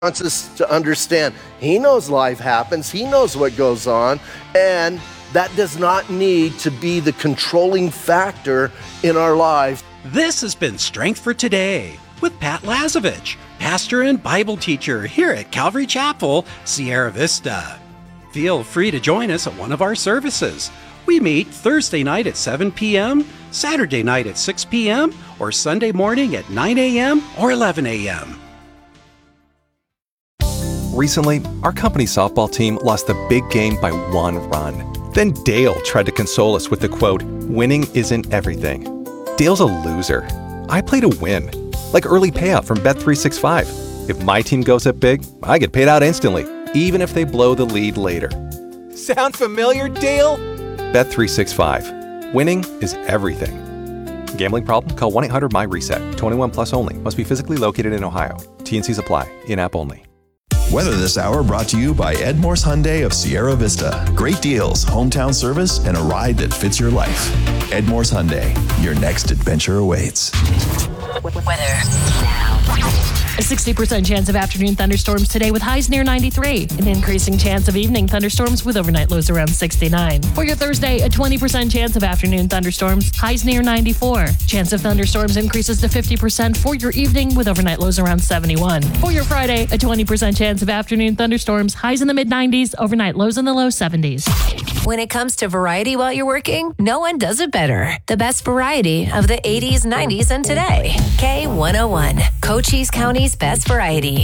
wants us to understand He knows life happens, He knows what goes on, and that does not need to be the controlling factor in our lives. This has been Strength for Today with Pat Lazovich, pastor and Bible teacher here at Calvary Chapel, Sierra Vista. Feel free to join us at one of our services. We meet Thursday night at 7 p.m., Saturday night at 6 p.m., or Sunday morning at 9 a.m. or 11 a.m. Recently, our company softball team lost the big game by 1 run. Then Dale tried to console us with the quote, "Winning isn't everything." Dale's a loser. I play to win, like early payout from Bet365. If my team goes up big, I get paid out instantly, even if they blow the lead later. Sound familiar, Dale? Bet365. Winning is everything. Gambling problem? Call 1-800-MY-RESET. 21 plus only. Must be physically located in Ohio. T&Cs apply. In-app only. Weather this hour brought to you by Edmore's Hyundai of Sierra Vista. Great deals, hometown service, and a ride that fits your life. Edmore's Hyundai. Your next adventure awaits. Weather now. A 60% chance of afternoon thunderstorms today with highs near 93. An increasing chance of evening thunderstorms with overnight lows around 69. For your Thursday, a 20% chance of afternoon thunderstorms, highs near 94. Chance of thunderstorms increases to 50% for your evening with overnight lows around 71. For your Friday, a 20% chance of afternoon thunderstorms, highs in the mid-90s, overnight lows in the low 70s. When it comes to variety while you're working, no one does it better. The best variety of the 80s, 90s, and today. K101, Cochise County's best variety.